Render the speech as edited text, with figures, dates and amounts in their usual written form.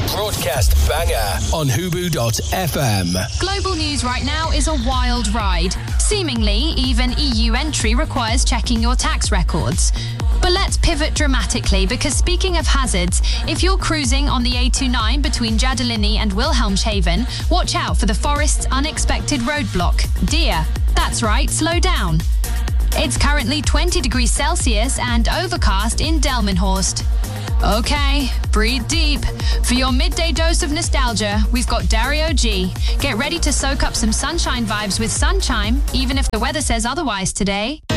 broadcast banger on Hubu.fm. Global news right now is a wild ride. Seemingly, even EU entry requires checking your tax records. But let's pivot dramatically, because speaking of hazards, if you're cruising on the A29 between Jadalini and Wilhelmshaven, watch out for the forest's unexpected roadblock, deer. That's right, slow down. It's currently 20 degrees Celsius and overcast in Delmenhorst. Okay, breathe deep. For your midday dose of nostalgia, we've got Dario G. Get ready to soak up some sunshine vibes with Sunchime, even if the weather says otherwise today.